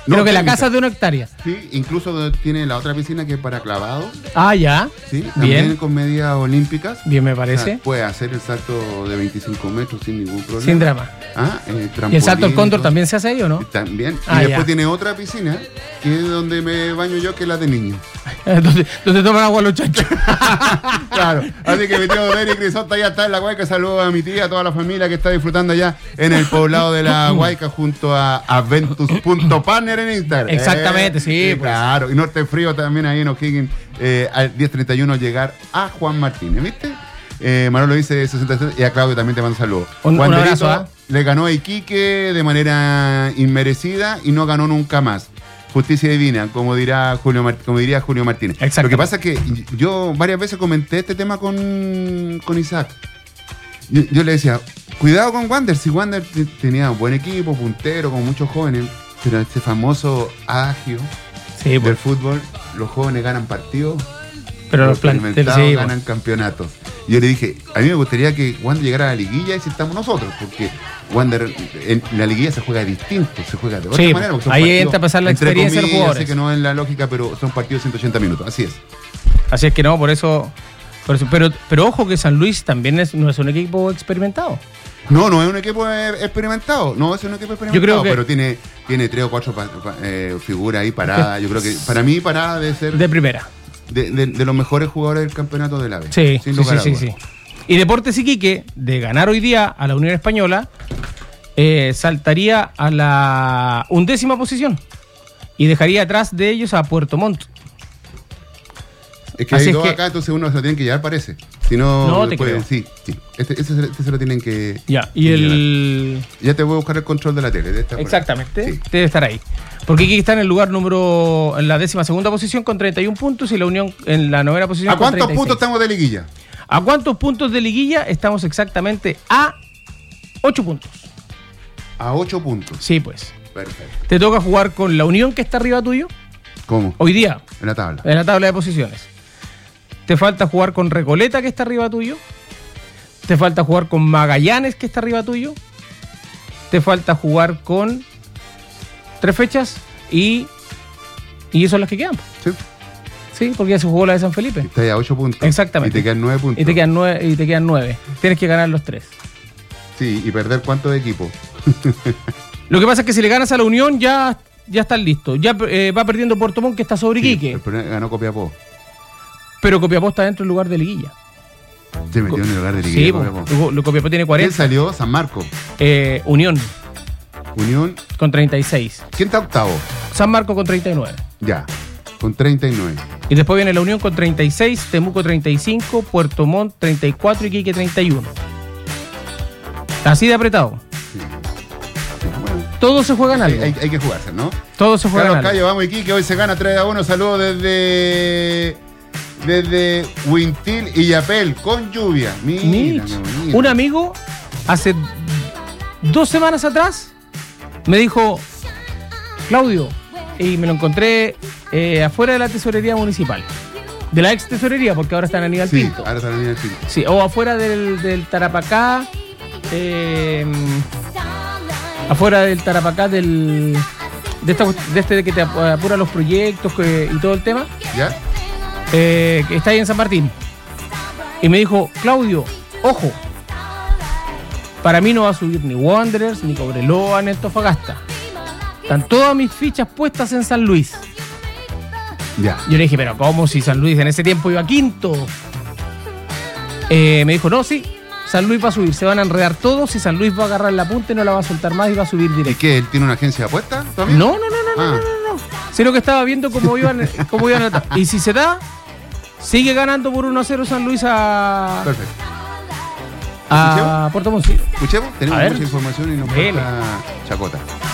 Creo que la casa es de 1 hectárea. Sí, incluso tiene la otra piscina que es para clavados. Ah, ya. Sí, también Bien. con medidas olímpicas. Bien, me O sea, parece. puede hacer el salto de 25 metros sin ningún problema. Sin drama. Trampolín, ¿Y el salto al cóndor todo. también se hace ahí o no? También. Ah, y después ya. tiene otra piscina, que es donde me baño yo, que es la de niños. Donde toman agua los chanchos. Claro. Así que mi tío Derek Crisota ya está en la Guayca. Saludos a mi tía, a toda la familia que está disfrutando allá en el poblado de la Guayca junto a Aventus.partner en Instagram. Exactamente, sí, pues. Claro. Y Norte Frío también ahí en O'Higgins, al 10:31 llegar a Juan Martínez, ¿viste? Manolo dice 63 y a Claudio también te mando saludos. Un abrazo, ¿eh? Le ganó a Iquique de manera inmerecida y no ganó nunca más. Justicia divina, como diría Julio Martínez. Exacto. Lo que pasa es que yo varias veces comenté este tema con Isaac. Yo le decía, cuidado con Wander, si Wander tenía un buen equipo, puntero, con muchos jóvenes, pero este famoso adagio Sí, del pues. fútbol, los jóvenes ganan partidos, Pero los planteles experimentados sí, ganan campeonatos. Y yo le dije, a mí me gustaría que Wander llegara a la liguilla y si estamos nosotros, porque Wander en la liguilla se juega distinto, se juega de otra Sí, manera. porque son ahí partidos, entra a pasar la entre experiencia de los comillas, jugadores. sé que no es la lógica, pero son partidos de 180 minutos, así es. Así es que no, por eso. Pero ojo que San Luis también no es un equipo experimentado. No es un equipo experimentado. No es un equipo experimentado. Yo creo que- pero tiene 3 o 4 figuras ahí paradas. Yo creo que para mí parada de ser De primera. de los mejores jugadores del campeonato del AVE. Sí, sin lugar a sí. dudas. Y Deportes Iquique, de ganar hoy día a la Unión Española, saltaría a la 11ª posición y dejaría atrás de ellos a Puerto Montt. Es que Así hay es dos que- acá, entonces uno se lo tiene que llevar, parece. Si no, No, te después- creo. Sí. Este se lo tienen que. Ya, y que el. llevar. Ya te voy a buscar el control de la tele. De esta forma. Exactamente, Sí. debe estar ahí. Porque Iquique está en el lugar en la 12ª posición con 31 puntos y la Unión en la 9ª posición ¿A con cuántos 36. puntos estamos de liguilla? ¿A cuántos puntos de liguilla? Estamos exactamente a 8 puntos. A 8 puntos. Sí, pues. Perfecto. Te toca jugar con la Unión que está arriba tuyo ¿Cómo? hoy día En la tabla. en la tabla de posiciones. Te falta jugar con Recoleta que está arriba tuyo. Te falta jugar con Magallanes que está arriba tuyo. Te falta jugar con 3 fechas y eso son las que quedan. Sí. Sí, porque ya se jugó la de San Felipe. Está ahí a 8 puntos. Exactamente. Y te quedan 9 puntos. Y te quedan 9. Tienes que ganar los 3. Sí, y perder cuánto de equipo. Lo que pasa es que si le ganas a la Unión ya están listos. Ya va perdiendo Puerto Montt que está sobre Iquique. El problema- ganó Copiapó. Pero Copiapó está dentro del lugar de liguilla. Se metió en el lugar de Sí, liguilla. po. Copiapó. Copiapó tiene ¿Quién 40. salió? San Marco. Unión Unión. con 36. ¿Quién está octavo? San Marco con 39. Ya, con 39. Y después viene la Unión con 36, Temuco 35, Puerto Montt 34 y Iquique 31. Así de apretado. Sí, bueno, Todo se juega en algo. hay que jugarse, ¿no? Todo se juega en Carlos algo. Cayo, vamos Iquique, hoy se gana 3-1. Saludos desde Huintil y Yapel, con lluvia. Mira, Mitch, qué bonito. un amigo hace 2 semanas atrás me dijo, Claudio, y me lo encontré afuera de la tesorería municipal. De la ex tesorería, porque ahora está en Aníbal Sí, Pinto. ahora está en el Pinto. Sí, o afuera del Tarapacá. Afuera del Tarapacá de que te apura los proyectos y todo el tema. ¿Ya? Que está ahí en San Martín. Y me dijo, Claudio, ojo, para mí no va a subir ni Wanderers, ni Cobreloa, ni Antofagasta. Están todas mis fichas puestas en San Luis. Ya. Yo le dije, pero ¿cómo si San Luis en ese tiempo iba quinto? Me dijo, no, sí, San Luis va a subir, se van a enredar todos y San Luis va a agarrar la punta y no la va a soltar más y va a subir ¿Y directo. qué? ¿Él tiene una agencia de apuestas también? No, Ah. sino que estaba viendo cómo iban a... Y si se da, sigue ganando por 1-0 San Luis a Perfecto. Puerto Montt. Sí. Escuchemos, tenemos A ver. mucha información y nos Dele. falta Chacota.